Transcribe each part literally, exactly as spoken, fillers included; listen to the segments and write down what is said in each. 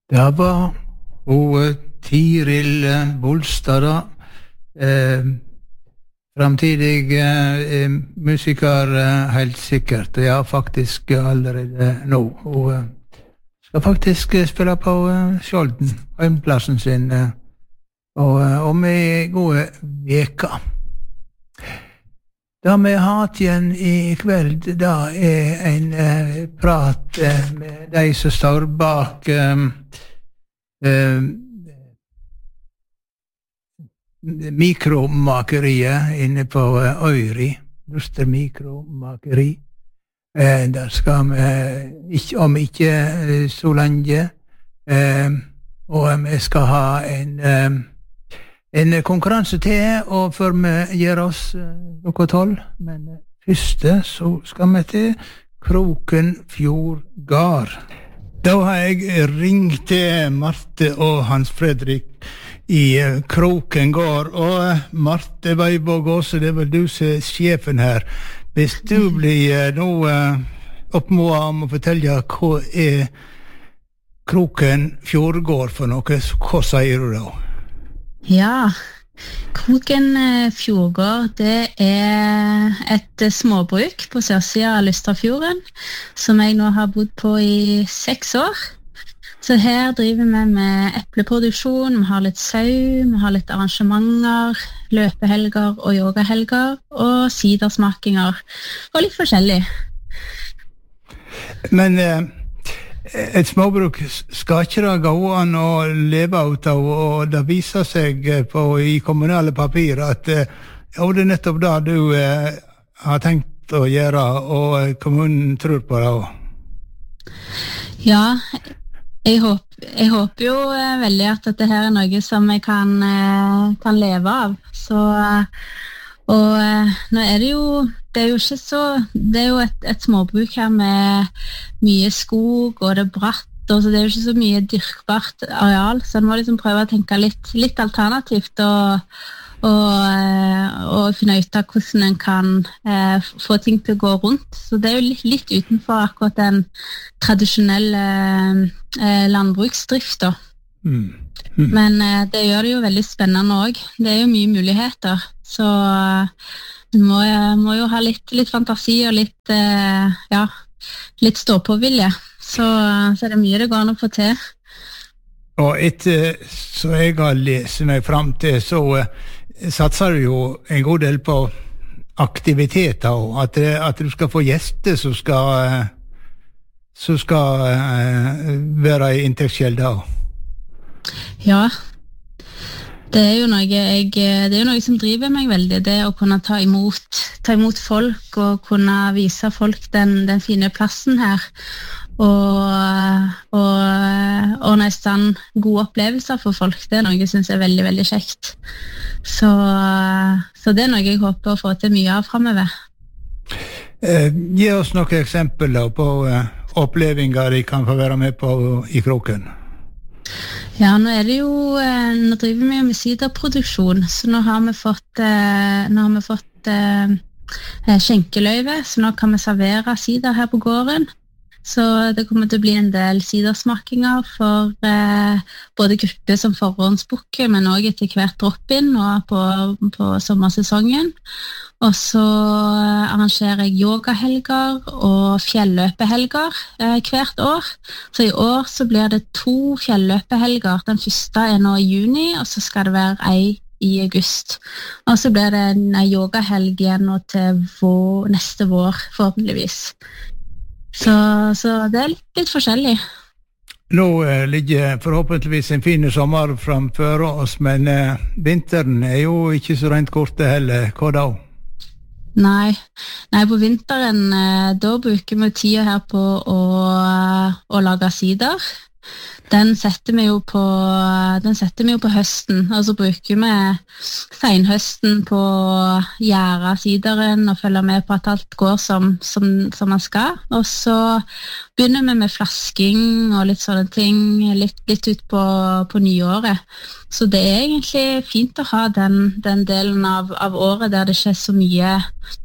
Det var hun Tiril Bolstad da, eh, fremtidig eh, musiker eh, helt sikkert, ja faktisk allerede nå. Hun eh, skal faktisk eh, spille på eh, Skjolden, hjemplassen sin, eh, og eh, om ei gode veka. Det vi har hatt igjen i kveld, da er en eh, prat eh, med de som står bak eh, eh, mikromakeriet inne på eh, Øyri, Luster mikromakeri. Eh, der skal vi ikke, om ikke eh, så lenge, eh, og vi skal ha en eh, En konkurranse til, og før vi gjør oss noe tolv, men første så skal vi til Krokenfjord gard. Da har jeg ringt til Marte og Hans Fredrik i Kroken gard, og Marte Weibåg også, det er vel du som er sjefen her. Hvis du blir nå oppmålet om å fortelle hva er Krokenfjord gard for noe, hva sier du da? Ja, Krokenfjord gard, det er et småbruk på sørsiden av Lusterfjorden, som jeg nå har bodd på i seks år. Så her driver vi med epleproduksjon, vi har litt sau, vi har litt arrangementer, løpehelger og yogahelger, og sidersmakinger, og litt forskjellig. Men eh, et småbruk skal ikke det gå an å leve ut av, og det viser seg på, i kommunale papir at eh, ja, det er nettopp det du eh, har tenkt å gjøre, og kommunen tror på det også. Ja, jeg håper, jeg håper jo eh, veldig at dette her er noe som jeg kan, eh, kan leve av. Så, og eh, nå er det jo, det er jo ikke så, det er jo et, et småbruk her med mye skog, og det er bratt, og så det er jo ikke så mye dyrkbart areal, så en må liksom prøve å tenke litt, litt alternativt, og, og, og finne ut av hvordan en kan eh, få ting til å gå rundt. Så det er jo litt, litt utenfor akkurat den tradisjonelle eh, landbruksdrift da. Mm. Mm. Men eh, det gjør det jo veldig spennende også. Det er jo mye muligheter, så du må, må jo ha litt, litt fantasi og litt, eh, ja, litt stå-på-vilje. Så, så er det mye det går an å få til. Og etter så jeg har lest meg frem til, så uh, satser du jo en god del på aktiviteter, og at, at du skal få gjester som skal, uh, som skal uh, være i inntektskjelde. Ja, det er jo noe jeg, det er jo noe som driver meg veldig, det å kunne ta imot, ta imot folk og kunne vise folk den, den fine plassen her, og, og, og nesten gode opplevelser for folk. Det er noe jeg synes er veldig, veldig kjekt. Så, så det er noe jeg håper å få til mye av fremover. Eh, gi oss noen eksempler på uh, opplevelser de kan få være med på i Kroken. Ja, nå er det jo, nå driver vi med siderproduksjon, så nå har vi fått, nå har vi fått eh, skjenkeløyve, så nå kan vi servere sider her på gården. Så det kommer til å bli en del sidersmakinger for eh, både grupper som forhåndsbukker, men også etter hvert drop-in nå på, på sommersesongen. Og så arrangerer jeg yogahelger og fjelløpehelger eh, hvert år. Så i år så blir det to fjelløpehelger. Den første er nå i juni, og så skal det være ei i august. Og så blir det en yogahelg igjen nå til vår, neste vår, forhåpentligvis. Så, så det er litt, litt forskjellig. Nå eh, ligger forhåpentligvis en fin sommer framfor oss, men eh, vinteren er jo ikke så rent korte heller. Hva da? Nei, Nei på vinteren eh, da bruker vi tida her på å, å lage sider. Den setter vi jo på, den setter vi jo på høsten, og så bruker vi senhøsten på å gjære sideren og følge med på at alt går som, som, som man skal. Og så begynner vi med flasking og litt sånne ting, litt, litt ut på, på nyåret. Så det er egentlig fint å ha den, den delen av, av året der det ikke er så mye,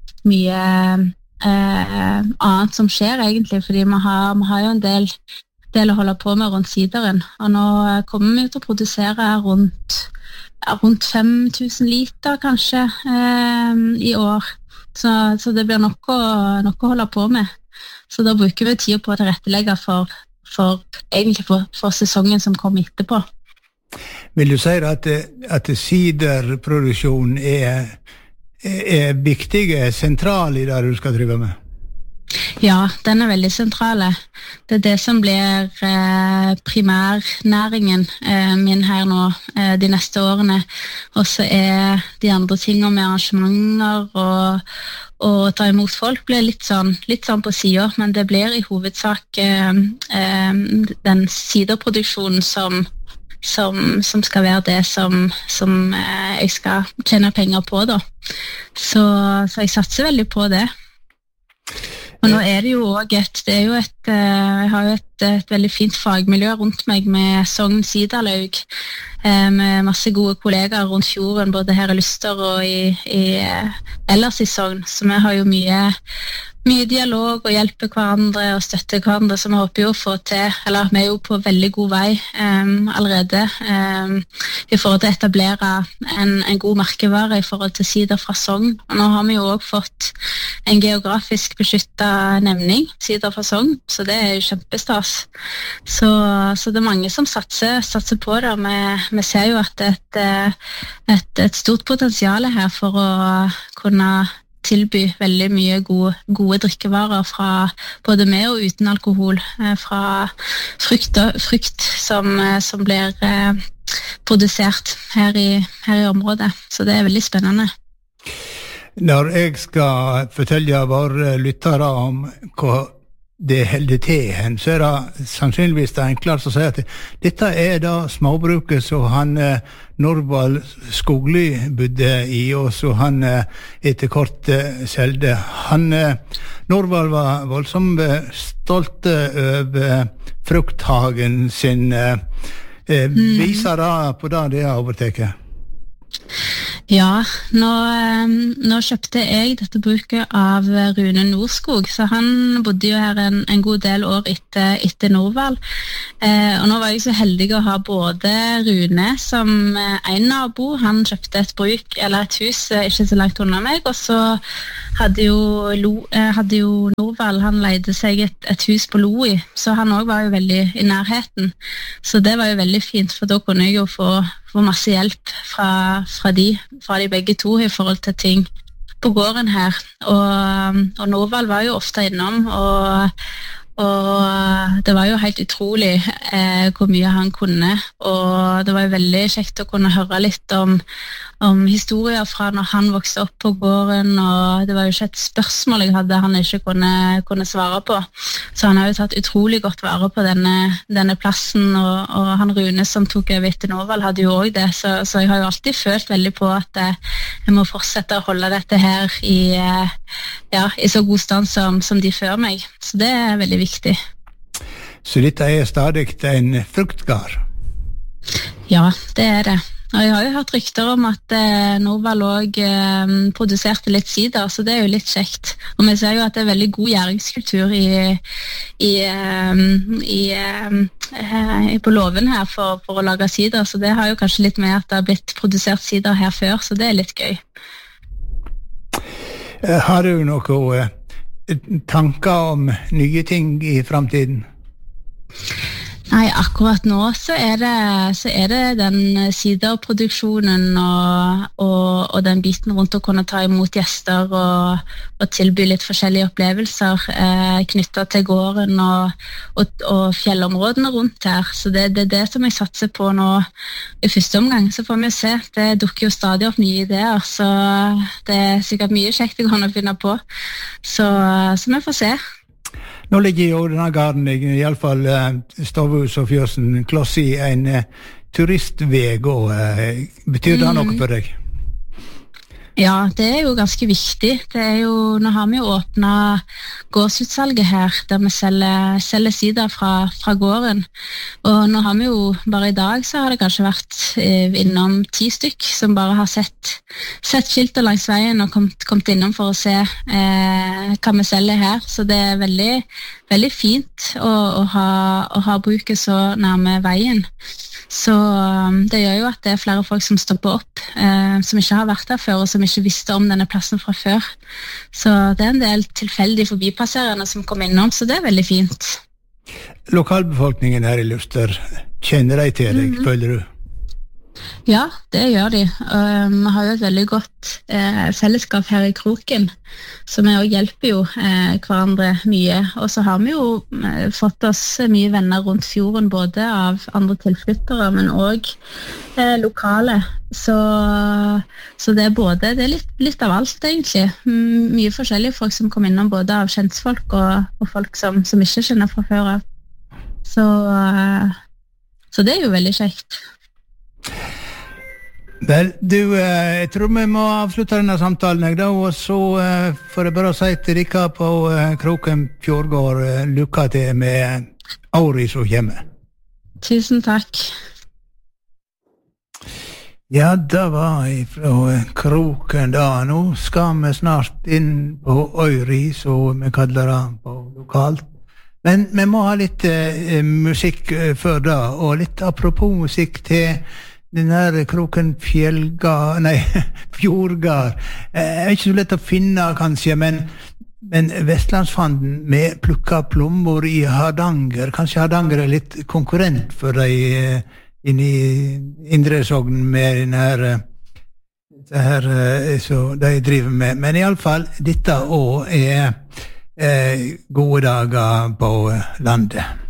mye eh, annet som skjer egentlig, fordi vi har, vi har jo en del del å holde på med rundt sideren. Og nå kommer vi til å produsere rundt, ja, rundt fem tusen liter kanskje eh, i år. Så, så det blir nok å, nok å holde på med. Så da bruker vi tid på å tilrettelegge for, for, egentlig for, for sesongen som kommer etterpå. Vil du si at, at siderproduksjon er, er viktig, er sentral i det du skal drive med? Ja, den er veldig sentrale. Det er det som blir eh, primærnæringen eh, min her nå eh, de neste årene. Og så er de andre tingene med arrangementer og, og ta imot folk blir litt sånn, litt sånn på siden, men det blir i hovedsak eh, eh, den siderproduksjonen som, som, som skal være det som, som eh, jeg skal tjene penger på da. Så, så jeg satser veldig på det. Og nå er det jo også et, det er jo et, jeg har jo et, et veldig fint fagmiljø rundt meg med Sogn Siderlaug, med masse gode kollegaer rundt fjorden, både her i Luster og i, i, ellers i Sogn, så vi har jo mye, mye dialog og hjelper hverandre og støtter hverandre, som vi håper jo å få til, eller vi er jo på veldig god vei um, allerede um, i forhold til å etablere en, en god merkevare i forhold til sider fra Sogn. Og nå har vi jo også fått en geografisk beskyttet nevning, sider fra Sogn, så det er jo kjempestas. Så, så det er mange som satser, satser på det, og vi, vi ser jo at det er et, et, et stort potensial her for å kunne tilby veldig mye gode, gode drikkevarer fra både med og uten alkohol, fra frukt, frukt som, som blir eh, produsert her i, her i området. Så det er veldig spennende. Når jeg skal fortelle våre lyttere om hva det holder til hen, så er det sannsynligvis det enklere å si at dette er da småbruket som han Norvald Skogli bodde i, og så han etter kort selde. Han, Norvald var voldsomt stolt over frukthagen sin. Mm. Viser det på det det har overtaket? Ja, nå, nå kjøpte jeg dette bruket av Rune Nordskog, så han bodde jo her en, en god del år etter, etter Norvald. Eh, og nå var jeg så heldig å ha både Rune som en nabo, han kjøpte et bruk, eller et hus ikke så langt unna meg, og så hadde jo, Lo, hadde jo Norvald, han leide seg et, et hus på Loi, så han også var jo veldig i nærheten. Så det var jo veldig fint, for da kunne jeg jo få, få masse hjelp fra, fra, de, fra de begge to i forhold til ting på gården her. Og, og Norvald var jo ofte innom, og, og det var jo helt utrolig eh, hvor mye han kunne, og det var jo veldig kjekt å kunne høre litt om om historier fra når han vokste opp på gården, og det var jo ikke et spørsmål jeg hadde han ikke kunne, kunne svare på. Så han har jo tatt utrolig godt vare på denne, denne plassen, og, og han Rune som tok over etter Norvald hadde jo også det, så, så jeg har jo alltid følt veldig på at jeg må fortsette å holde dette her i, ja, i så god stand som, som de før meg. Så det er veldig viktig. Så dette er stadig en fruktgard? Ja, det er det. Og jeg har jo hørt rykter om at eh, Norvald også eh, produserte litt sider, så det er jo litt kjekt. Og vi ser jo at det er veldig god gjæringskultur i, i, eh, i, eh, på låven her for, for å lage sider, så det har jo kanskje litt med at det har blitt produsert sider her før, så det er litt gøy. Har du noen tanker om nye ting i fremtiden? Nei, akkurat nå så er det, så er det den siderproduksjonen og, og, og den biten rundt å kunne ta imot gjester og, og tilby litt forskjellige opplevelser eh, knyttet til gården og, og, og fjellområdene rundt her. Så det, det er det som jeg satser på nå i første omgang. Så får vi se, det dukker jo stadig opp nye ideer, så det er sikkert mye kjekt jeg kan finne på. Så, så vi får se. Nå ligger jo denne garden, i alle fall uh, Stavhus og Fjøsen, kloss i en uh, turistveg, og uh, betyr det noe for deg? Ja, det er jo ganske viktig. Det er jo, nå har vi jo åpnet gårdsutsalget her, der vi selger, selger sider fra, fra gården. Og nå har vi jo, bare i dag så har det kanskje vært eh, innom ti stykk som bare har sett, sett skilter langs veien og kommet, kommet innom for å se eh, hva vi selger her. Så det er veldig, veldig fint å, å, ha, å ha bruket så nærme veien. Så det gjør jo at det er flere folk som stopper opp, eh, som ikke har vært der før, og som ikke visste om denne plassen fra før. Så det er en del tilfeldig forbipasserende som kommer innom, så det er veldig fint. Lokalbefolkningen her i Luster, kjenner de til deg, mm-hmm. føler du? Ja, det gjør de. Vi um, har jo et veldig godt eh, fellesskap her i Kroken, så vi også hjelper jo eh, hverandre mye. Og så har vi jo eh, fått oss mye venner rundt fjorden, både av andre tilflyttere, men også eh, lokale. Så, så det er både, det er litt, litt av alt egentlig. M- mye forskjellige folk som kommer innom, både av kjentfolk og, og folk som, som ikke kjenner fra før av. Så, eh, så det er jo veldig kjekt. Vel, du, eh, jeg tror vi må avslutte denne samtalen, jeg da, og så eh, får jeg bare si til dere på eh, Kroken Fjordgård, eh, lykke til med året som kommer. Tusen takk. Ja, det var fra Kroken da. Nå skal vi snart inn på Øyri, så vi kaller det på lokalt. Men vi må ha litt eh, musikk før da, og litt apropos musikk til den her Kroken Fjellgard, nei, Fjordgard. Eh, ikke så lett å finne, kanskje, men, men Vestlandsfanden med plukka plommer i Hardanger. Kanskje Hardanger er litt konkurrent for deg eh, inn i Indre Sogn med den her, det her eh, så de driver med. Men i alle fall, dette også er eh, gode dager på landet.